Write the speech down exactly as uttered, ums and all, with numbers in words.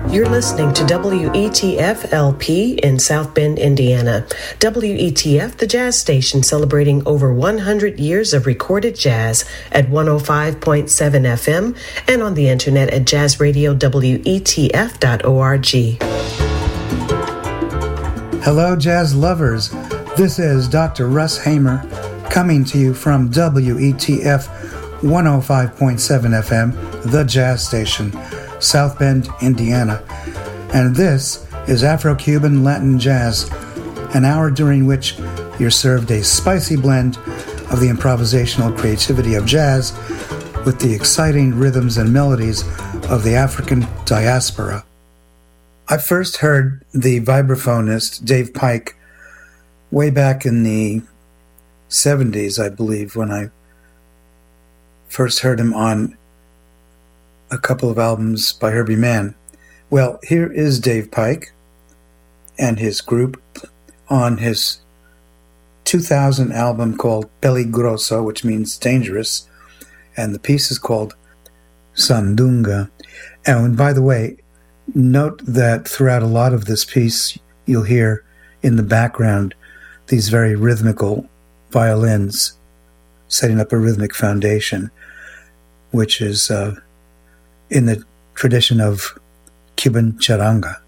You're listening to W E T F L P in South Bend, Indiana. W E T F, the jazz station, celebrating over one hundred years of recorded jazz at one oh five point seven F M and on the internet at jazz radio w e t f dot org. Hello, jazz lovers. This is Doctor Russ Hamer coming to you from W E T F one oh five point seven F M, the jazz station, South Bend, Indiana. And this is Afro-Cuban Latin Jazz, an hour during which you're served a spicy blend of the improvisational creativity of jazz with the exciting rhythms and melodies of the African diaspora. I first heard the vibraphonist Dave Pike way back in the seventies, I believe, when I first heard him on a couple of albums by Herbie Mann. Well, here is Dave Pike and his group on his two thousand album called Peligroso, which means dangerous, and the piece is called Sandunga. And by the way, note that throughout a lot of this piece, you'll hear in the background these very rhythmical violins setting up a rhythmic foundation, which is uh, in the tradition of Cuban charanga.